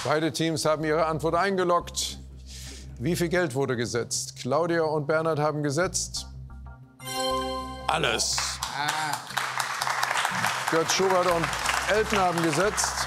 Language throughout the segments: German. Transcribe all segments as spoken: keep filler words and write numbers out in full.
Beide Teams haben ihre Antwort eingeloggt. Wie viel Geld wurde gesetzt? Claudia und Bernhard haben gesetzt. Alles. Götz Schubert und Elton haben gesetzt.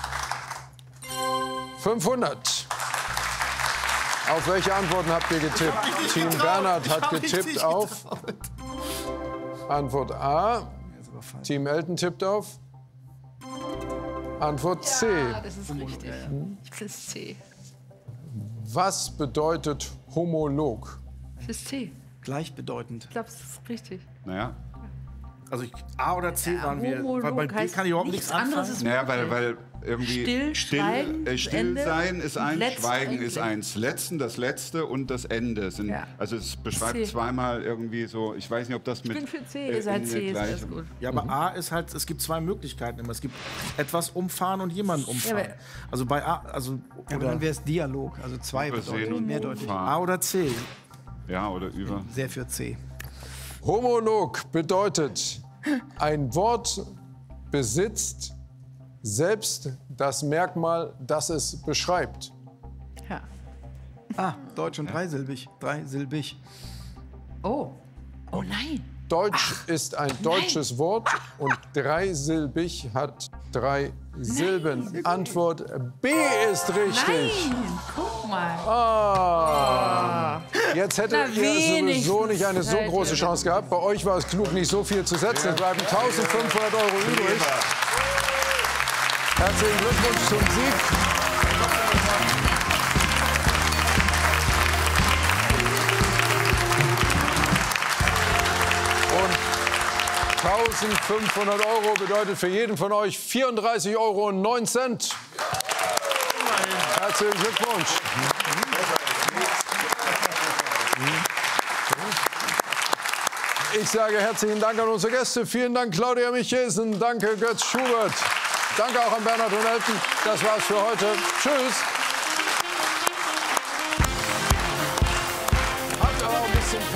fünfhundert. Auf welche Antworten habt ihr getippt? Team Bernhard hat getippt auf Antwort A. Team Elton tippt auf Antwort C. Ja, das ist richtig. Ich will C. Was bedeutet homolog? Das ist C. Gleichbedeutend. Ich glaube, das ist richtig. Naja. Also ich, A oder C Ja, waren wir. homolog Weil bei B heißt kann ich überhaupt nichts nichts anfangen. anderes ist Naja, weil, weil irgendwie Still, still, Schweigen, äh, still Ende sein ist und eins, Letzt Schweigen eigentlich. ist eins. Letzten, das Letzte und das Ende sind. Ja. Also es beschreibt C. zweimal irgendwie so. Ich weiß nicht, ob das Ich mit. bin für C, äh, ihr seid in C, der ist alles gleichen- gut. Ja, aber A ist halt, es gibt zwei Möglichkeiten immer. Es gibt etwas umfahren und jemanden umfahren. aber- also bei A, also Ja, aber oder dann wäre es Dialog, also zwei Übersehen bedeutet und mehrdeutig. umfahren. A oder C. Ja, oder über. Sehr für C. Homolog bedeutet, ein Wort besitzt selbst das Merkmal, das es beschreibt. Ja. Ah, deutsch und dreisilbig. Dreisilbig. Oh. Oh nein. Deutsch ist ein deutsches Wort und dreisilbig hat drei Silben. Antwort B ist richtig. Nein, guck mal. Ah. Jetzt hättet Na, ihr sowieso wenigstens nicht eine so hätte große ihr Chance gehabt. Bei euch war es klug, nicht so viel zu setzen. Es bleiben eintausendfünfhundert Euro übrig. Herzlichen Glückwunsch zum Sieg. Und eintausendfünfhundert Euro bedeutet für jeden von euch vierunddreißig Euro und neun Cent. Herzlichen Glückwunsch. Ich sage herzlichen Dank an unsere Gäste. Vielen Dank, Claudia Michesen. Danke, Götz Schubert. Danke auch an Bernhard und Elton. Das war's für heute. Tschüss. Habt aber auch ein bisschen